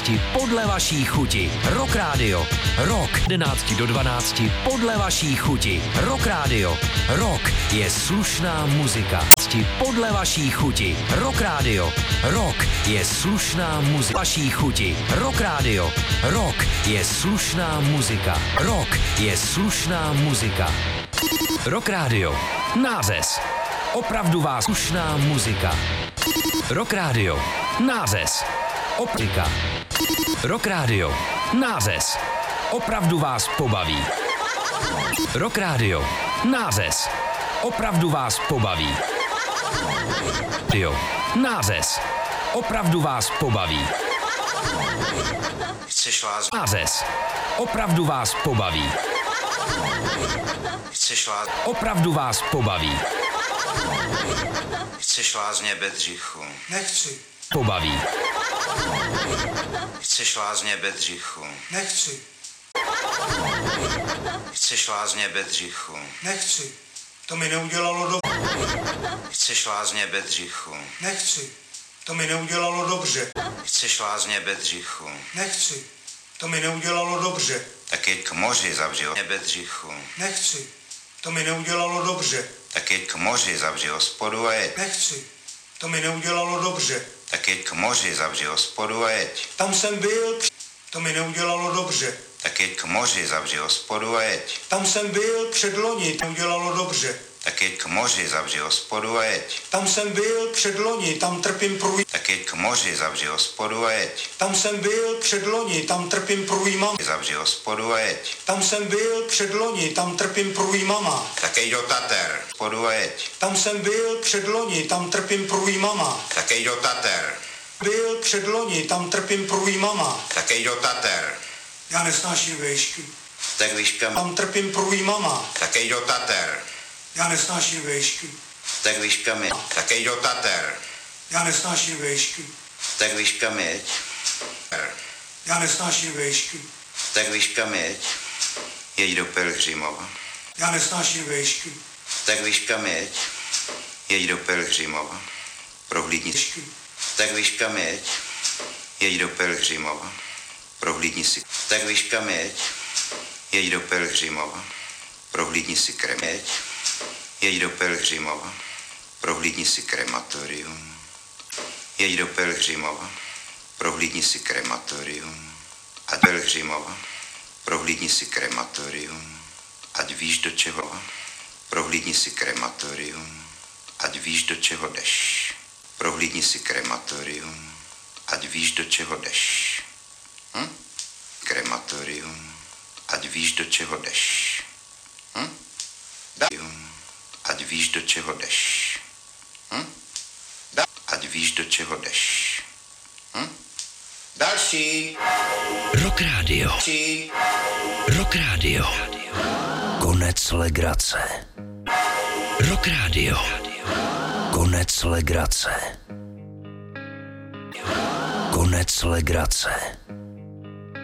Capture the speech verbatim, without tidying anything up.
dvanácti podle vaší chuti. Rock Radio. Rock jedenáct do dvanácti podle vaší chuti. Rock Radio. Rock je slušná muzika. Podle vaší chuti. Rock Radio. Rock je slušná muzika. Vaší chuti. Rock Radio. Rock je slušná muzika. Rock je slušná muzika. Rock Radio. Nářez. Opravdu vás slušná muzika. Rock Radio. Nářez. Optika. Rock Radio. Nářez. Opravdu vás pobaví. Rock Radio. Nářez. Opravdu vás pobaví. Radio. Nářez. Opravdu vás pobaví. Chceš vás... Nářez. Opravdu vás pobaví. Chceš vás... Opravdu vás pobaví. Chceš lázně Bedřichu. Nechci. Pobaví. Chceš lázně Bedřichu. Nechci. Chceš lázně Bedřichu. Nechci. To mi neudělalo dobře. Chceš lázně Bedřichu. Nechci. To mi neudělalo dobře. Chceš lázně Bedřichu. Nechci. To mi neudělalo dobře. Tak jeď k moři, zavři ho Bedřichu. Nechci. To mi neudělalo dobře. Tak jeď k moři, zavři hospodu a jeď. Nechci. To mi neudělalo dobře. Tak jeď k moři, zavři hospodu a jeď. Tam jsem byl, to mi neudělalo dobře. Tak jeď k moři, zavři hospodu a jeď. Tam jsem byl předloni, to neudělalo dobře. Tak jeď k moři, zavři hospodu a jeď. Tam jsem byl předloni, tam trpím průj. Tak jeď k moři, zavři hospodu a jeď. Tam jsem byl předloni, tam trpím průjmama. Zavři hospodu a jeď. Tam jsem byl předloni, tam trpím průjmama. Tak jeď do Tater, hospodu a jeď. Tam jsem byl předloni, tam trpím průjmama. Tak jeď do Tater. Byl předloni, tam trpím průjmama. Tak jeď do Tater. Já nesnáším vejšky. Tak vyšpěm. Tam trpím průjmama. Tak jeď do Tater. Já nesnáším vejšky. Tak vyšpěm. Tak jeď do Tater. Já nesnáším vejšky. Tak vyšpěm jeď. Já nesnáším vejšky. Tak vyšpěm jeď. Jeď do Pelhřimova. Já nesnáším vejšky. Tak vyšpěm jeď. Jeď do Pelhřimova. Prohlídni. Tak vyšpěm jeď. Jeď do Pelhřimova. Prohlídni si. Tak vyšpěm jeď. Jeď do Pelhřimova. Prohlídni si kremeť. Jeď do Pelhřimova. Prohlídni si krematorium. Jeď do Pelhřimova. Prohlídni si krematorium. A Pelhřimova. Prohlídni si krematorium. Ať víš, do čeho. Prohlídni si krematorium. Ať víš, do čeho jdeš. Prohlídni si krematorium. Ať víš, do čeho jdeš. Hm? Krematorium. Ať víš, do čeho jdeš. Hm? Ať víš, do čeho jdeš. Hm? Ať víš, do čeho jdeš. Hm? Další. Rock Radio. Další. Rock Radio. Konec legrace. Rock Radio. Konec legrace. Konec legrace.